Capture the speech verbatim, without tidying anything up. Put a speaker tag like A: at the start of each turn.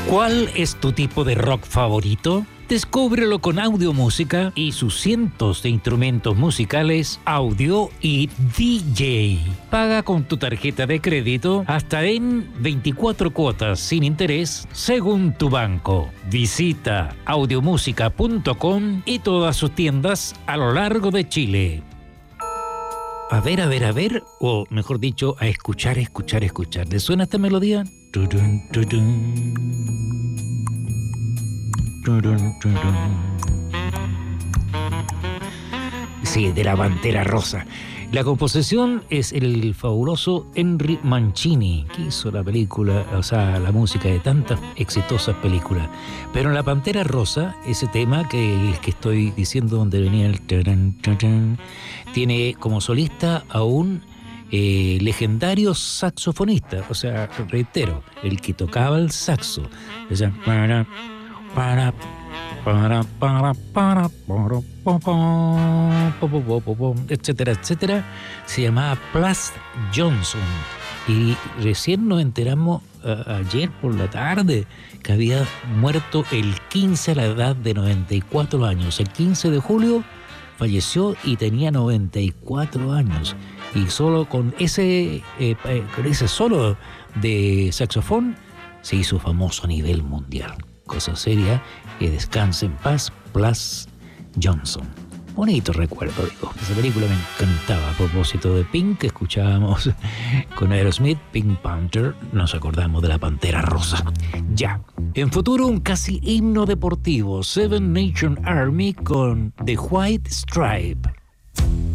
A: ¿Cuál es tu tipo de rock favorito? Descúbrelo con Audiomúsica y sus cientos de instrumentos musicales, audio y D J. Paga con tu tarjeta de crédito hasta en veinticuatro cuotas sin interés según tu banco. Visita audiomúsica punto com y todas sus tiendas a lo largo de Chile. A ver, a ver, a ver, o mejor dicho, a escuchar, escuchar, escuchar. ¿Le suena esta melodía? Tudun, tudun. Tudun, tudun. Sí, de la Pantera Rosa. La composición es el fabuloso Henry Mancini, que hizo la película, o sea, la música de tantas exitosas películas. Pero en La Pantera Rosa, ese tema que el que estoy diciendo donde venía el tarán, tarán, tiene como solista a un eh, legendario saxofonista, o sea, reitero, el que tocaba el saxo. O sea, para, para, para, para, para, para, etcétera, etcétera, se llamaba Plas Johnson. Y recién nos enteramos uh, ayer por la tarde que había muerto el quince a la edad de noventa y cuatro años. El quince de julio falleció y tenía noventa y cuatro años. Y solo con ese, eh, con ese solo de saxofón se hizo famoso a nivel mundial. Cosa seria, que descanse en paz, Plas Johnson. Bonito recuerdo, digo. Esa película me encantaba. A propósito de Pink, que escuchábamos con Aerosmith, Pink Panther, nos acordamos de la Pantera Rosa. Ya. En futuro, un casi himno deportivo, Seven Nation Army con The White Stripe.